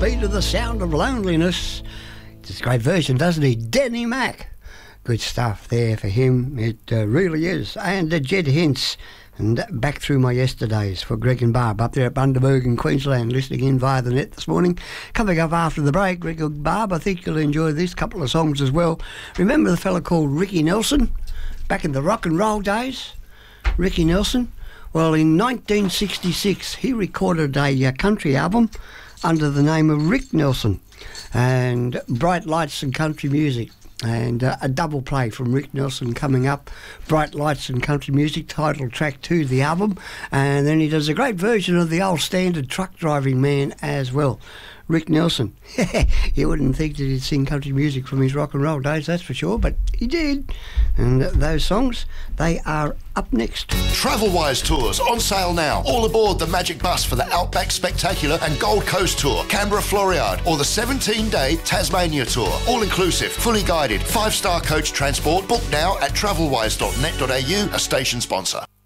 beat of the sound of loneliness. It's a great version, doesn't he? Denny Mac. Good stuff there for him. It really is. And Jed Hintz. And back through my yesterdays for Greg and Barb up there at Bundaberg in Queensland, listening in via the net this morning. Coming up after the break, Greg and Barb, I think you'll enjoy this couple of songs as well. Remember the fella called Ricky Nelson? Back in the rock and roll days? Ricky Nelson? Well, in 1966, he recorded a country album under the name of Rick Nelson and Bright Lights and Country Music. And a double play from Rick Nelson coming up, Bright Lights and Country Music, title track to the album. And then he does a great version of the old standard truck driving man as well. Rick Nelson. You wouldn't think that he'd sing country music from his rock and roll days, that's for sure, but he did. And those songs, they are up next. Travelwise Tours on sale now. All aboard the Magic Bus for the Outback Spectacular and Gold Coast Tour, Canberra Floriade, or the 17-day Tasmania Tour. All inclusive, fully guided, 5-star coach transport. Book now at travelwise.net.au, a station sponsor.